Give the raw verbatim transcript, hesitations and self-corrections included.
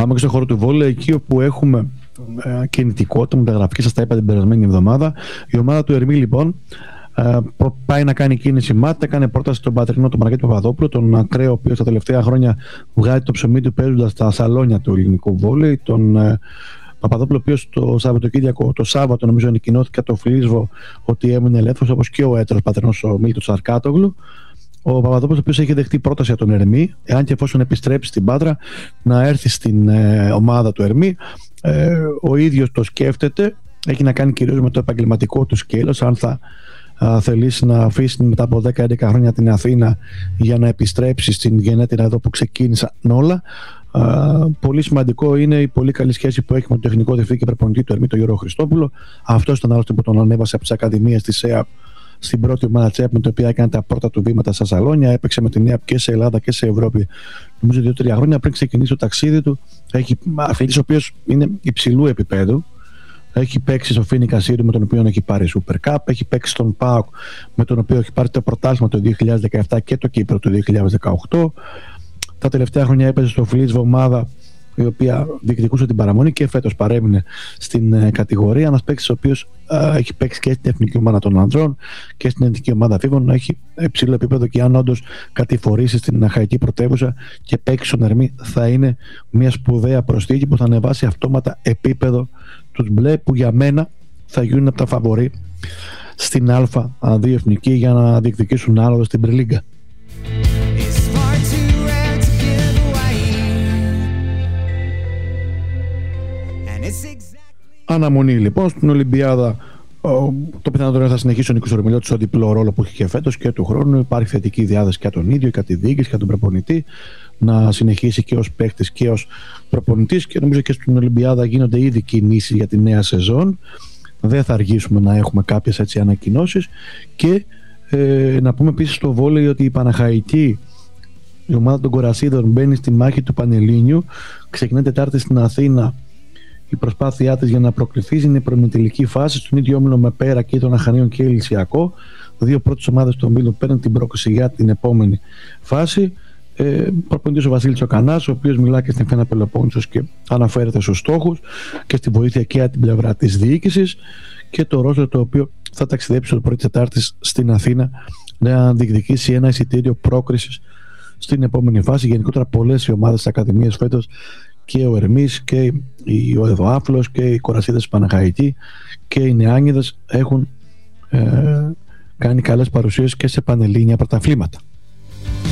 Πάμε και στον χώρο του βόλεϊ, εκεί όπου έχουμε ε, κινητικότητα, μεταγραφική, σας τα είπα την περασμένη εβδομάδα. Η ομάδα του Ερμή, λοιπόν, ε, πάει να κάνει κίνηση μάτια. Έκανε πρόταση στον πατρινό, τον Μαργαρίτη Παπαδόπουλο, τον ακραίο, ο οποίος τα τελευταία χρόνια βγάζει το ψωμί του παίζοντας στα σαλόνια του ελληνικού βόλεϊ. Τον ε, Παπαδόπουλο, ο οποίος το Σαββατοκύριακο, το Σάββατο, νομίζω, ανακοινώθηκε το Φλίσβο ότι έμεινε ελεύθερος, όπως και ο έτερος πατρινός, ο Μίλτος Αρκάτογλου. Ο Παπαδόπουλος, ο οποίος έχει δεχτεί πρόταση από τον Ερμή, εάν και εφόσον επιστρέψει στην Πάτρα, να έρθει στην ε, ομάδα του Ερμή. Ε, ο ίδιος το σκέφτεται. Έχει να κάνει κυρίως με το επαγγελματικό του σκέλος, αν θα α, θελήσει να αφήσει μετά από δέκα έντεκα χρόνια την Αθήνα για να επιστρέψει στην γενέτειρα εδώ που ξεκίνησαν όλα. Α, πολύ σημαντικό είναι η πολύ καλή σχέση που έχει με τον τεχνικό διευθυντή και προπονητή του Ερμή, τον Γιώργο Χριστόπουλο. Αυτό ήταν άλλωστε που τον ανέβασε από τις ακαδημίες της ΕΑΠ στην πρώτη ομάδα της ΕΑΠ, με την οποία έκανε τα πρώτα του βήματα στα σαλόνια. Έπαιξε με την ΕΑΠ και σε Ελλάδα και σε Ευρώπη, νομίζω δύο τρία χρόνια πριν ξεκινήσει το ταξίδι του. Έχει αθλητής ο οποίος είναι υψηλού επίπεδου. Έχει παίξει στο Φίνικα Σύριου, με τον οποίο έχει πάρει Super Cup. Έχει παίξει στον ΠΑΟΚ, με τον οποίο έχει πάρει το πρωτάθλημα το δύο χιλιάδες δεκαεπτά και το Κύπρο το δύο χιλιάδες δεκαοκτώ. Τα τελευταία χρόνια έπαιζε στο Φλίσβο, ομάδα η οποία διεκδικούσε την παραμονή και φέτος παρέμεινε στην ε, κατηγορία. Ένας παίκτης ο οποίος ε, έχει παίξει και στην εθνική ομάδα των ανδρών και στην εθνική ομάδα φίβων. Έχει υψηλό επίπεδο και αν όντως κατηφορήσει στην αχαϊκή πρωτεύουσα και παίξει στον Ερμή, θα είναι μια σπουδαία προσθήκη που θα ανεβάσει αυτόματα επίπεδο τους μπλε, που για μένα θα γίνουν από τα φαβορί στην Α2 εθνική για να διεκδικήσουν άλλο στην Πριλίγκα. Αναμονή λοιπόν στην Ολυμπιάδα. Το πιθανότερο θα συνεχίσει ο Νίκος Ορμηλιώτης στο διπλό ρόλο που έχει και φέτος και του χρόνου. Υπάρχει θετική διάθεση και τον ίδιο, και τη διοίκηση και τον προπονητή να συνεχίσει και ως παίκτης και ως προπονητής, και νομίζω και στην Ολυμπιάδα γίνονται ήδη κινήσεις για τη νέα σεζόν. Δεν θα αργήσουμε να έχουμε κάποιες έτσι ανακοινώσεις. Και ε, να πούμε επίσης στο βόλεϊ ότι η Παναχαϊκή, η ομάδα των Κορασίδων, μπαίνει στη μάχη του Πανελλήνιου. Ξεκινάει Τετάρτη στην Αθήνα η προσπάθειά της για να προκληθεί. Είναι η προημιτελική φάση στον ίδιο όμιλο με Πέρα και τον Αχανίων και Ηλυσιακό. Δύο πρώτες ομάδες του ομίλου παίρνουν την πρόκληση για την επόμενη φάση. Ε, προπονητής ο Βασίλης ο Κανάς, ο οποίος μιλά και στην Φένα Πελοπόννησος και αναφέρεται στους στόχους και στη βοήθεια και από την πλευρά της διοίκησης, και το ρόστερ το οποίο θα ταξιδέψει το πρωί της Τετάρτης στην Αθήνα να διεκδικήσει ένα εισιτήριο πρόκρισης στην επόμενη φάση. Γενικότερα πολλές οι ομάδες της Ακαδημίας φέτος, και ο Ερμής και ο Εδωάφλος και οι Κορασίδες Παναχαϊκή και οι Νεάνιδες έχουν ε, κάνει καλές παρουσίες και σε πανελλήνια πρωταθλήματα.